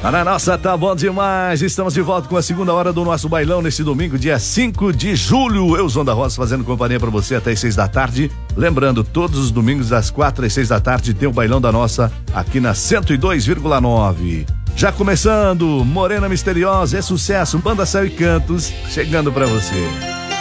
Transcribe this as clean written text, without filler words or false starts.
Na nossa, tá bom demais. Estamos de volta com a segunda hora do nosso bailão neste domingo, dia 5 de julho. Eu, João da Rosa, fazendo companhia pra você até as 6 da tarde. Lembrando, todos os domingos das 4 às 6 da tarde tem o bailão da nossa aqui na 102,9. Já começando, Morena Misteriosa, é sucesso, Banda Céu e Cantos, chegando pra você.